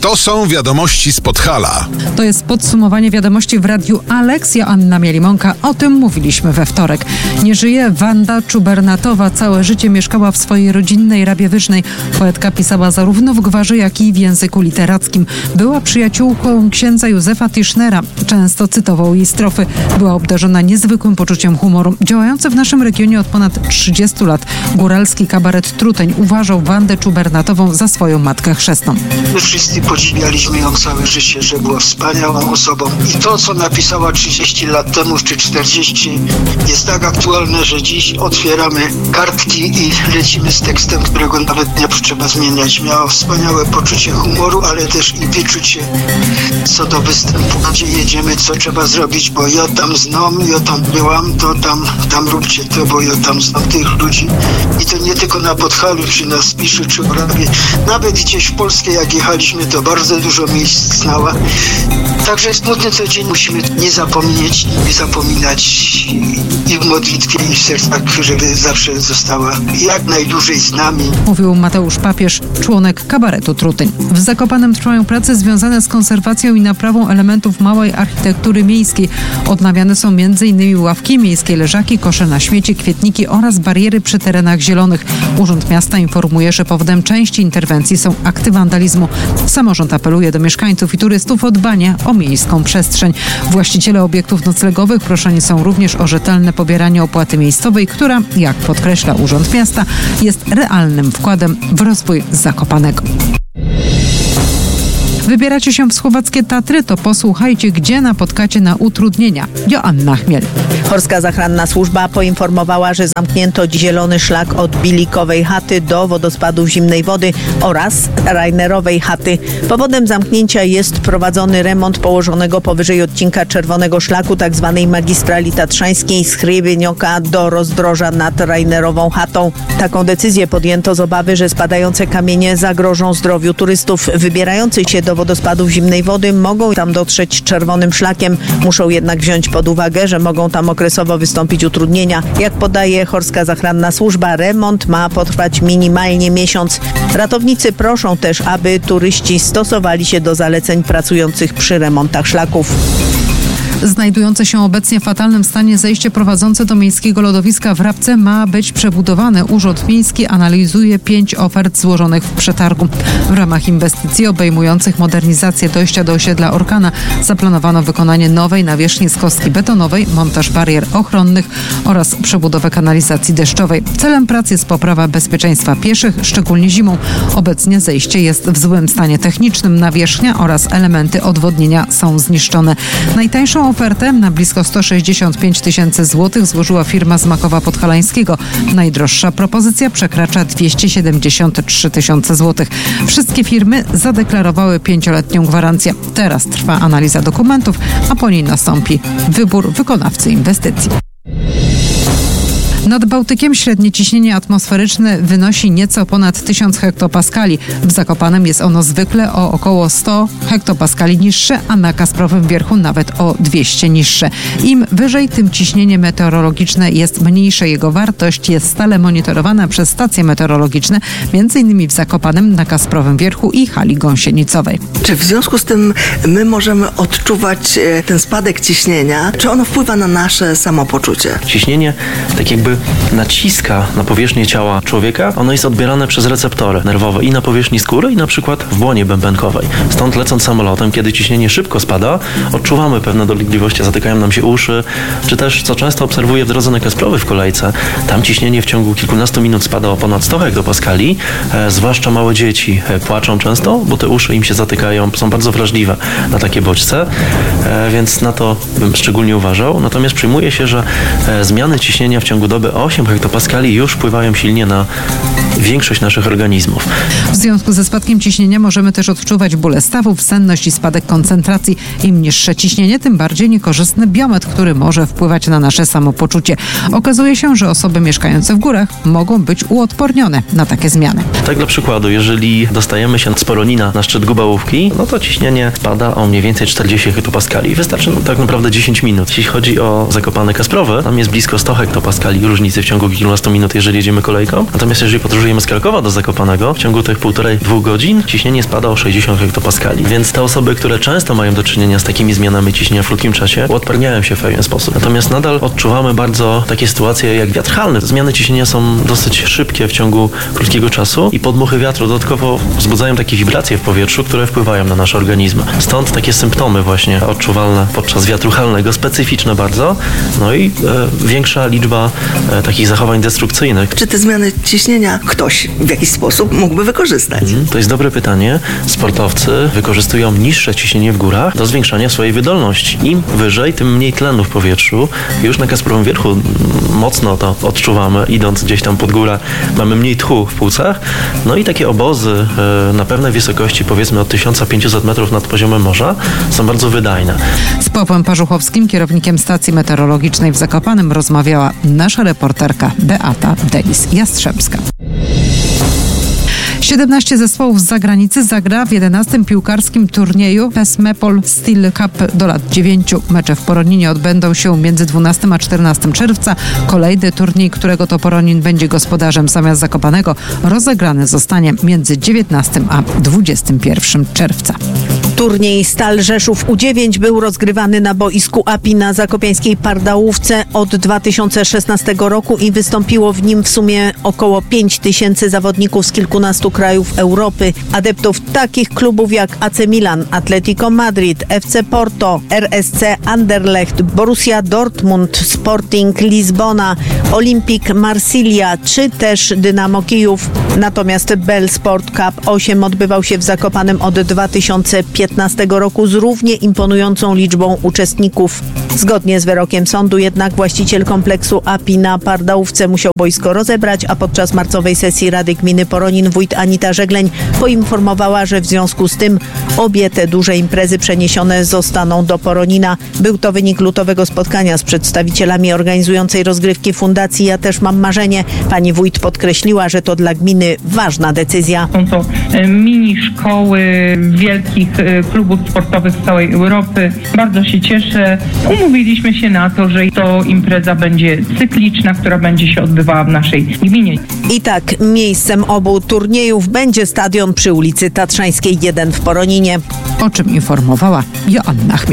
To są wiadomości z Podhala. To jest podsumowanie wiadomości w Radiu Alex. Joanna Mielimonka. O tym mówiliśmy we wtorek. Nie żyje Wanda Czubernatowa. Całe życie mieszkała w swojej rodzinnej Rabiewyżnej. Poetka pisała zarówno w gwarze, jak i w języku literackim. Była przyjaciółką księdza Józefa Tischnera. Często cytował jej strofy. Była obdarzona niezwykłym poczuciem humoru. Działający w naszym regionie od ponad 30 lat góralski kabaret Truteń uważał Wandę Czubernatową za swoją matkę chrzestną. My wszyscy podziwialiśmy ją całe życie, że była wspaniałą osobą. I to, co napisała 30 lat temu czy 40, jest tak aktualne, że dziś otwieramy kartki i lecimy z tekstem, którego nawet nie trzeba zmieniać. Miała wspaniałe poczucie humoru, ale też i wyczucie co do występu, gdzie jedziemy, co trzeba zrobić, bo ja tam znam, ja tam byłam, to tam róbcie to, bo ja tam znam tych ludzi. I to nie tylko na Podhalu, czy na Spiszu, czy w Rawie. Nawet gdzieś w Polsce, jak jechaliśmy, to bardzo dużo miejsc znała. Także smutny co dzień musimy nie zapomnieć, nie zapominać i w modlitwie, i w sercach, żeby zawsze została jak najdłużej z nami. Mówił Mateusz Papież, członek kabaretu Truteń. W Zakopanem trwają prace związane z konserwacją i naprawą elementów małej architektury miejskiej. Odnawiane są m.in. ławki, miejskie leżaki, kosze na śmieci, kwietniki oraz bariery przy terenach zielonych. Urząd Miasta informuje, że powodem części interwencji są akty wandalizmu. Samorząd apeluje do mieszkańców i turystów o dbanie o miejską przestrzeń. Właściciele obiektów noclegowych proszeni są również o rzetelne pobieranie opłaty miejscowej, która, jak podkreśla Urząd Miasta, jest realnym wkładem w rozwój Zakopanego. Wybieracie się w słowackie Tatry, to posłuchajcie, gdzie napotkacie na utrudnienia. Joanna Chmiel. Horska Zachrana Służba poinformowała, że zamknięto zielony szlak od Bilikowej chaty do wodospadów Zimnej Wody oraz Rainerowej chaty. Powodem zamknięcia jest prowadzony remont położonego powyżej odcinka czerwonego szlaku tzw. magistrali tatrzańskiej z Hrybienioka do rozdroża nad Rainerową chatą. Taką decyzję podjęto z obawy, że spadające kamienie zagrożą zdrowiu turystów. Wybierających się do wodospadów Zimnej Wody mogą tam dotrzeć czerwonym szlakiem. Muszą jednak wziąć pod uwagę, że mogą tam okresowo wystąpić utrudnienia. Jak podaje Horska Zachrana Służba, remont ma potrwać minimalnie miesiąc. Ratownicy proszą też, aby turyści stosowali się do zaleceń pracujących przy remontach szlaków. Znajdujące się obecnie w fatalnym stanie zejście prowadzące do miejskiego lodowiska w Rabce ma być przebudowane. Urząd Miejski analizuje 5 ofert złożonych w przetargu. W ramach inwestycji obejmujących modernizację dojścia do osiedla Orkana zaplanowano wykonanie nowej nawierzchni z kostki betonowej, montaż barier ochronnych oraz przebudowę kanalizacji deszczowej. Celem prac jest poprawa bezpieczeństwa pieszych, szczególnie zimą. Obecnie zejście jest w złym stanie technicznym. Nawierzchnia oraz elementy odwodnienia są zniszczone. Najtańszą ofertę na blisko 165 000 złotych złożyła firma z Makowa Podhalańskiego. Najdroższa propozycja przekracza 273 000 złotych. Wszystkie firmy zadeklarowały 5-letnią gwarancję. Teraz trwa analiza dokumentów, a po niej nastąpi wybór wykonawcy inwestycji. Nad Bałtykiem średnie ciśnienie atmosferyczne wynosi nieco ponad 1000 hektopaskali. W Zakopanem jest ono zwykle o około 100 hektopaskali niższe, a na Kasprowym Wierchu nawet o 200 niższe. Im wyżej, tym ciśnienie meteorologiczne jest mniejsze. Jego wartość jest stale monitorowana przez stacje meteorologiczne, m.in. w Zakopanem, na Kasprowym Wierchu i hali gąsienicowej. Czy w związku z tym my możemy odczuwać ten spadek ciśnienia? Czy ono wpływa na nasze samopoczucie? Ciśnienie tak jakby naciska na powierzchnię ciała człowieka, ono jest odbierane przez receptory nerwowe i na powierzchni skóry, i na przykład w błonie bębenkowej. Stąd lecąc samolotem, kiedy ciśnienie szybko spada, odczuwamy pewne dolegliwości, zatykają nam się uszy, czy też, co często obserwuję w drodze na Kasprowy w kolejce, tam ciśnienie w ciągu kilkunastu minut spada o ponad 100 hektopaskali, zwłaszcza małe dzieci płaczą często, bo te uszy im się zatykają, są bardzo wrażliwe na takie bodźce, więc na to bym szczególnie uważał. Natomiast przyjmuje się, że zmiany ciśnienia w ciągu doby 8 hektopaskali już wpływają silnie na większość naszych organizmów. W związku ze spadkiem ciśnienia możemy też odczuwać bóle stawów, senność i spadek koncentracji. Im niższe ciśnienie, tym bardziej niekorzystny biometr, który może wpływać na nasze samopoczucie. Okazuje się, że osoby mieszkające w górach mogą być uodpornione na takie zmiany. Tak dla przykładu, jeżeli dostajemy się z Poronina na szczyt Gubałówki, no to ciśnienie spada o mniej więcej 40 hektopaskali. Wystarczy tak naprawdę 10 minut. Jeśli chodzi o Zakopane Kasprowe, tam jest blisko 100 hektopaskali różnicy w ciągu kilkunastu minut, jeżeli jedziemy kolejką. Natomiast jeżeli podróżujemy z Krakowa do Zakopanego, w ciągu tych 1,5-2 godzin ciśnienie spada o 60 hektopaskali. Więc te osoby, które często mają do czynienia z takimi zmianami ciśnienia w krótkim czasie, uodparniają się w pewien sposób. Natomiast nadal odczuwamy bardzo takie sytuacje jak wiatr halny. Zmiany ciśnienia są dosyć szybkie w ciągu krótkiego czasu i podmuchy wiatru dodatkowo wzbudzają takie wibracje w powietrzu, które wpływają na nasz organizm. Stąd takie symptomy właśnie odczuwalne podczas wiatru halnego, specyficzne bardzo, no i większa liczba takich zachowań destrukcyjnych. Czy te zmiany ciśnienia ktoś w jakiś sposób mógłby wykorzystać? To jest dobre pytanie. Sportowcy wykorzystują niższe ciśnienie w górach do zwiększania swojej wydolności. Im wyżej, tym mniej tlenu w powietrzu. Już na Kasprowym Wierchu mocno to odczuwamy, idąc gdzieś tam pod górę, mamy mniej tchu w płucach. No i takie obozy na pewnej wysokości, powiedzmy od 1500 metrów nad poziomem morza, są bardzo wydajne. Z Pawłem Parzuchowskim, kierownikiem stacji meteorologicznej w Zakopanem, rozmawiała nasza reporterka Beata Delis-Jastrzębska. 17 zespołów z zagranicy zagra w 11. piłkarskim turnieju Pesmepol Steel Cup do lat 9. Mecze w Poroninie odbędą się między 12 a 14 czerwca. Kolejny turniej, którego to Poronin będzie gospodarzem zamiast Zakopanego, rozegrany zostanie między 19 a 21 czerwca. Turniej Stal Rzeszów U9 był rozgrywany na boisku API na zakopiańskiej Pardałówce od 2016 roku i wystąpiło w nim w sumie około 5000 zawodników z kilkunastu krajów Europy. Adeptów takich klubów jak AC Milan, Atletico Madrid, FC Porto, RSC Anderlecht, Borussia Dortmund, Sporting Lizbona, Olympique Marsylia czy też Dynamo Kijów. Natomiast Bell Sport Cup 8 odbywał się w Zakopanem od 2015 roku z równie imponującą liczbą uczestników. Zgodnie z wyrokiem sądu jednak właściciel kompleksu API na Pardałówce musiał boisko rozebrać, a podczas marcowej sesji Rady Gminy Poronin wójt Anita Żegleń poinformowała, że w związku z tym obie te duże imprezy przeniesione zostaną do Poronina. Był to wynik lutowego spotkania z przedstawicielami organizującej rozgrywki Fundacji Ja Też Mam Marzenie. Pani wójt podkreśliła, że to dla gminy ważna decyzja. Są to mini szkoły wielkich klubów sportowych z całej Europy. Bardzo się cieszę. Umówiliśmy się na to, że to impreza będzie cykliczna, która będzie się odbywała w naszej gminie. I tak miejscem obu turniejów będzie stadion przy ulicy Tatrzańskiej 1 w Poroninie. O czym informowała Joanna Chmiel.